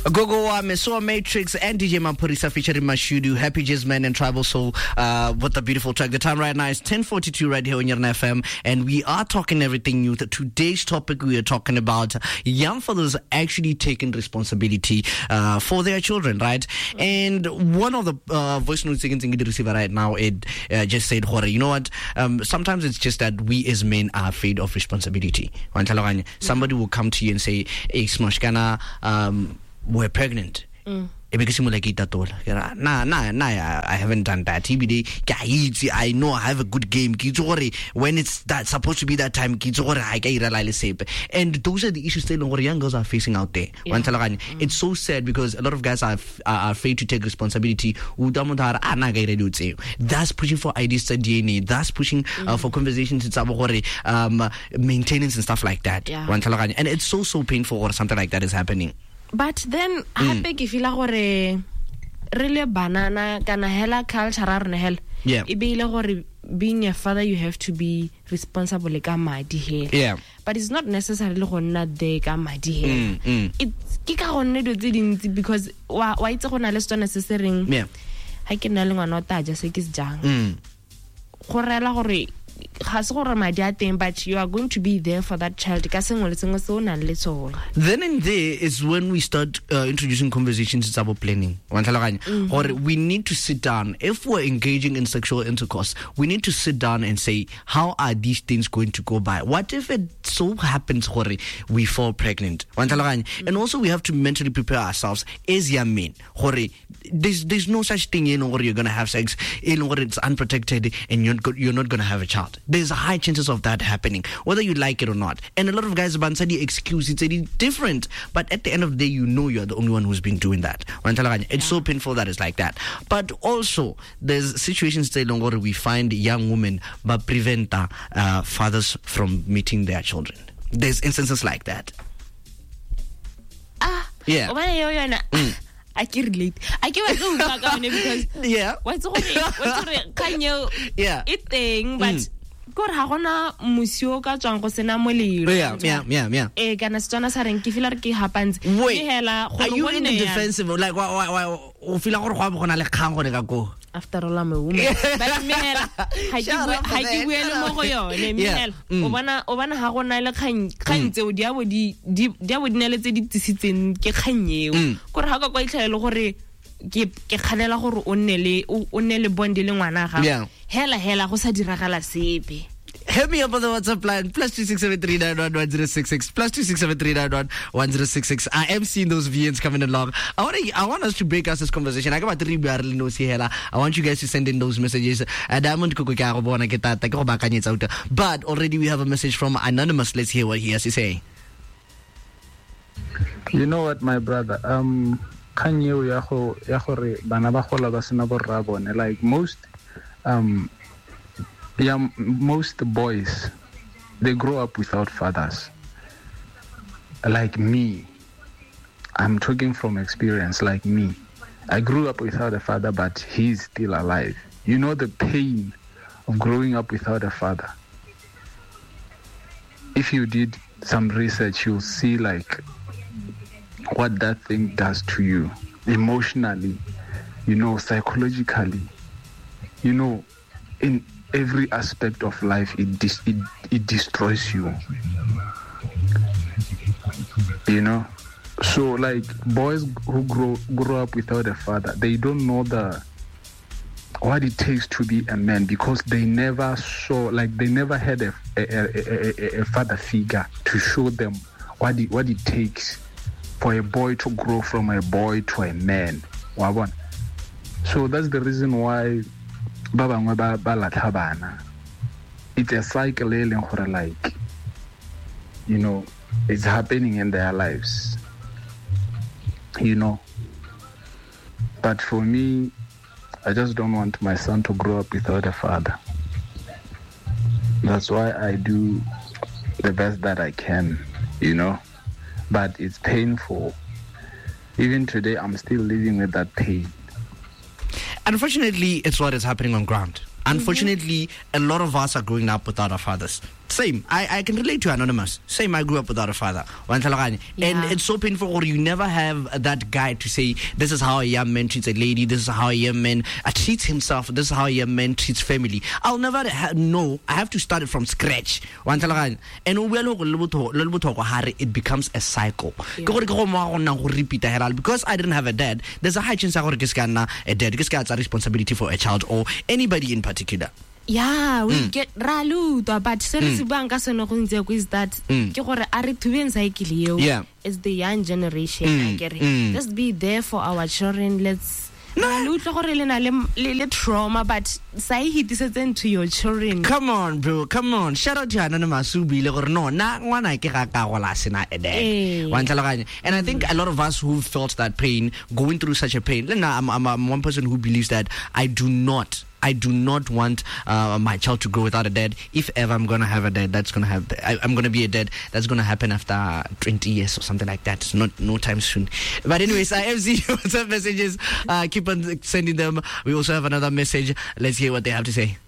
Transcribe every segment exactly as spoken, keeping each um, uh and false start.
Gogo Mesoa Matrix and D J Mampurisa featuring Mashudu, Happy Jazzman and Tribal Soul uh, with the beautiful track. The time right now is ten forty-two right here on Yarn F M, and we are talking everything new. Today's topic, we are talking about young fathers actually taking responsibility uh, for their children, right? And one of the uh, voice notes you can receive right now, it uh, just said, you know what, um, sometimes it's just that we as men are afraid of responsibility. Somebody will come to you and say, hey, Smoshkana, um, we're pregnant. Mm. Nah, nah, nah, I haven't done that. I know I have a good game. When it's that supposed to be that time, and those are the issues that young girls are facing out there. Yeah. Mm. It's so sad because a lot of guys are, are afraid to take responsibility. That's pushing for I D S D N A. That's pushing mm. uh, for conversations. It's um, maintenance and stuff like that. Yeah. And it's so, so painful or something like that is happening. But then hape ke feel gore really banana kana hela culture ra rona hela yeah e beile gore being a father you have to be responsible ka madi hela yeah but it's not necessarily go nna there ka madi hela mm, mm. It's ke ka gonne do tse dintsi because wa wa itse gona le stone se se reng yeah ha ke nna le ngwana o taja se ke se jang mm go rela gore but you are going to be there for that child. Then and there is when we start uh, introducing conversations about planning. Mm-hmm. Or we need to sit down. If we're engaging in sexual intercourse, we need to sit down and say, how are these things going to go by? What if it so happens we fall pregnant? Mm-hmm. And also we have to mentally prepare ourselves as young men. There's, there's no such thing, you know, where you're going to have sex, you know, it's unprotected and you're, you're not going to have a child. There's high chances of that happening, whether you like it or not. And a lot of guys, Bansadi excuse, it's different. But at the end of the day, you know you're the only one who's been doing that. It's yeah. so painful that it's like that. But also, there's situations that longer we find young women but prevent uh, fathers from meeting their children. There's instances like that. Ah, yeah. Mm. I can relate. I can't do that because yeah. What's what's can you yeah it thing but mm. God ha gona musio ka tswang go sena molelo yeah yeah yeah yeah eh kana tsona sa reng ke feel like ke happens hela are you in the defensive like why why o feel gore go bona le kgang gore ka go after all I'm a woman but me hela ha ke ha ke buele mo go yone me hela o bona o bona ha gona le kgang kgantse o dia bo di dia bo dinele tse di tsitsitseng ke kganyeo gore ha ka kwa itlhaele gore ke ke khanela gore o nne le o nne le bond le ngwana ga hela hela go sa diragala sepe. Hit me up on the WhatsApp line, plus two six seven three nine one one zero six six, plus two six seven three nine one one zero six six. I am seeing those V Ns coming along. I want to, I want us to break us this conversation. I got three barely no hela. I want you guys to send in those messages. Diamond But already we have a message from Anonymous. Let's hear what he has to say. You know what, my brother? Um, Kanye ya go ya gore bana ba gola ba sena bo rra bone, like most um yeah, most boys, they grow up without fathers. Like me, I'm talking from experience, like me. I grew up without a father, but he's still alive. You know the pain of growing up without a father. If you did some research, you'll see like what that thing does to you emotionally, you know, psychologically, you know, in every aspect of life. It, dis- it it destroys you, you know. So like boys who grow grow up without a father, they don't know the what it takes to be a man, because they never saw, like they never had a a, a, a, a father figure to show them what it, what it takes for a boy to grow from a boy to a man. So that's the reason why it's a cycle, like, you know, it's happening in their lives, you know. But for me, I just don't want my son to grow up without a father. That's why I do the best that I can, you know. But it's painful. Even today, I'm still living with that pain. Unfortunately, it's what is happening on ground. Unfortunately, mm-hmm. a lot of us are growing up without our fathers. Same. I, I can relate to Anonymous. Same. I grew up without a father. Yeah. And it's so painful, or you never have that guy to say, this is how a young man treats a lady, this is how a young man uh, treats himself, this is how a young man treats family. I'll never ha- know. I have to start it from scratch. And it becomes a cycle. Yeah. Because I didn't have a dad, there's a high chance I get a dad, a responsibility for a child or anybody in particular. Yeah, we Mm. get raluto, but seriously, banka sono kunze is that Mm. ke gore are tuben cycle yo. Yeah. It's the young generation. Mm. I get it. Mm. Let's be there for our children. Let's raluto gore le na le le trauma, but sai hitisetsa into your children. Come on, bro. Come on. Shout out to Anonymous who be like, no, na ngwana ke ga ka gola sena a Eh. dad. And I think a lot of us who felt that pain, going through such a pain, I'm, I'm, I'm one person who believes that I do not. I do not want uh, my child to grow without a dad. If ever I'm gonna have a dad, that's gonna have. I, I'm gonna be a dad. That's gonna happen after twenty years or something like that. It's not no time soon. But anyways, I have seen WhatsApp messages. Uh, keep on sending them. We also have another message. Let's hear what they have to say.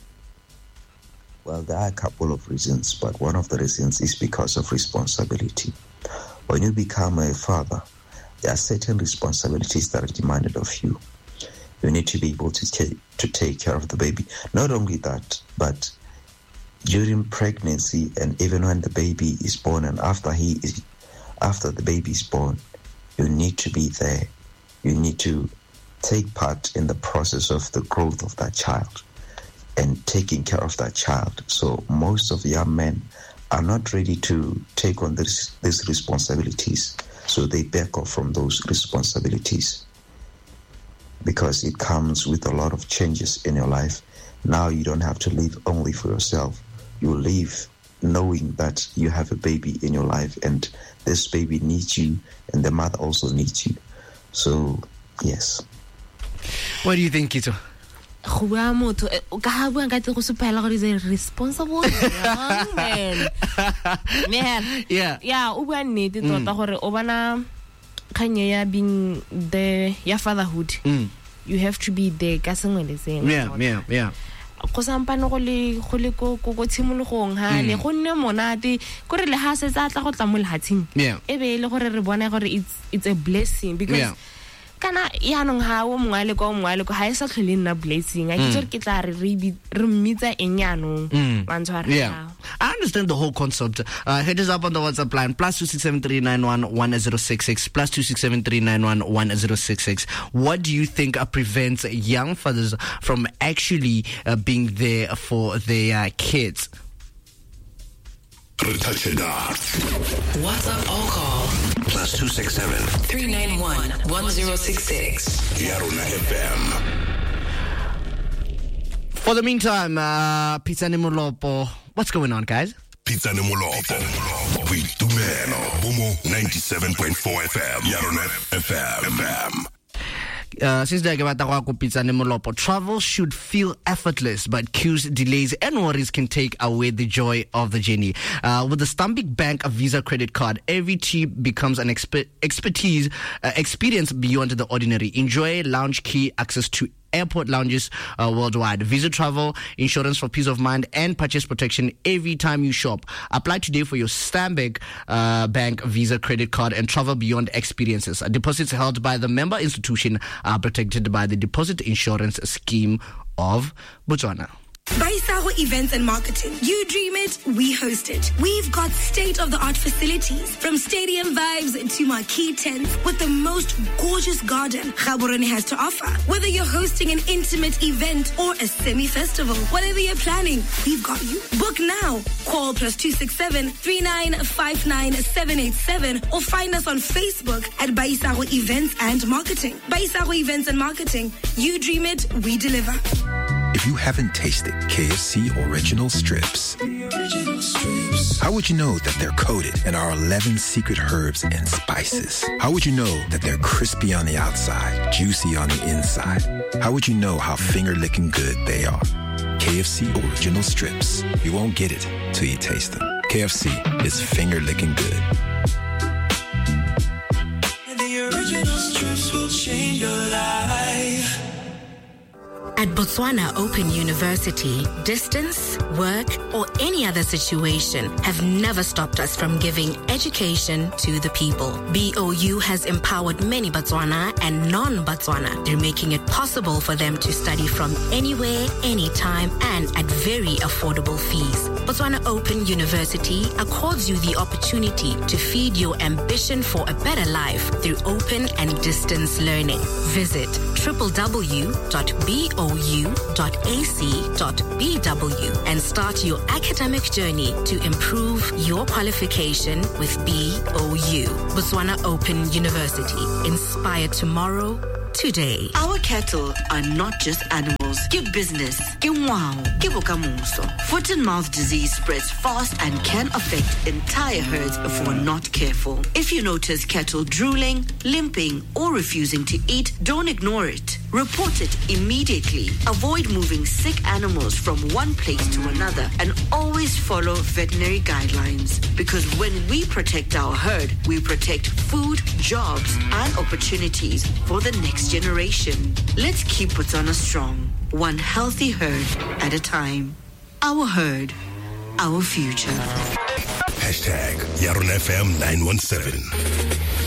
Well, there are a couple of reasons, but one of the reasons is because of responsibility. When you become a father, there are certain responsibilities that are demanded of you. You need to be able to take to take care of the baby. Not only that, but during pregnancy and even when the baby is born and after he is after the baby is born, you need to be there. You need to take part in the process of the growth of that child and taking care of that child. So most of young men are not ready to take on this, these responsibilities. So they back off from those responsibilities, because it comes with a lot of changes in your life. Now you don't have to live only for yourself. You live knowing that you have a baby in your life and this baby needs you and the mother also needs you. So, yes. What do you think, Kito? Go bua motho ka ha bua ka tse go supela gore is a responsible young man. Man. Yeah. Yeah, o bua nnete tota gore o bana kanye ya being the ya fatherhood. Mm. You have to be there ka sengwe le sengwe. Yeah, yeah, yeah. Go sampane go le go le go go tshimologong ha le go nne monate go re le ha se tsa tla go tla mo lehatsing. Yeah. E be le gore re bona gore it's it's a blessing, because Yeah. kana yanong ha o mongale go mongale go ha e sa tlhole nna blessing. I ke ke tla re re re mmitsa enyanong mantshwara. Yeah, I understand the whole concept. Uh, hit us up on the WhatsApp line plus two six seven three nine one one zero six six plus two six seven three nine one one zero six six. What do you think uh, prevents young fathers from actually uh, being there for their uh, kids? WhatsApp or call plus two six seven three nine one one zero six six. Yarona F M. For the meantime, uh, Pizza Nemolopo, what's going on, guys? Pizza Nemolopo. We do man. Bomo ninety-seven point four F M. Yarona F M. Uh, since the Pizza Nemolopo, travel should feel effortless, but queues, delays, and worries can take away the joy of the journey. Uh, with the Stanbic Bank Visa credit card, every trip becomes an exper- expertise uh, experience beyond the ordinary. Enjoy lounge key access to airport lounges uh, worldwide. Visa travel, insurance for peace of mind, and purchase protection every time you shop. Apply today for your Stanbic uh, Bank Visa credit card and travel beyond experiences. Uh, deposits held by the member institution are protected by the Deposit Insurance Scheme of Botswana. Baisago Events and Marketing. You dream it, we host it. We've got state-of-the-art facilities, from stadium vibes to marquee tents with the most gorgeous garden Gaborone has to offer. Whether you're hosting an intimate event or a semi-festival, whatever you're planning, we've got you. Book now. Call plus two six seven three nine five nine seven eight seven or find us on Facebook at Baisago Events and Marketing. Baisago Events and Marketing. You dream it, we deliver. If you haven't tasted K F C Original Strips, Original Strips. how would you know that they're coated in our eleven secret herbs and spices? How would you know that they're crispy on the outside, juicy on the inside? How would you know how finger-licking good they are? K F C Original Strips. You won't get it till you taste them. K F C is finger-licking good. The original strips will change your life. At Botswana Open University, distance, work, or any other situation have never stopped us from giving education to the people. B O U has empowered many Botswana and non-Botswana through making it possible for them to study from anywhere, anytime, and at very affordable fees. Botswana Open University accords you the opportunity to feed your ambition for a better life through open and distance learning. Visit w w w dot b o u dot a c dot b w and start your academic journey to improve your qualification with B O U. Botswana Open University. Inspire tomorrow, today. Our cattle are not just animals. Give business. Give wow. Give okamuso. Foot and mouth disease spreads fast and can affect entire herds if we're not careful. If you notice cattle drooling, limping, or refusing to eat, don't ignore it. Report it immediately. Avoid moving sick animals from one place to another and always follow veterinary guidelines. Because when we protect our herd, we protect food, jobs, and opportunities for the next generation. Let's keep Botswana strong, one healthy herd at a time. Our herd, our future. Hashtag Yaron F M nine one seven.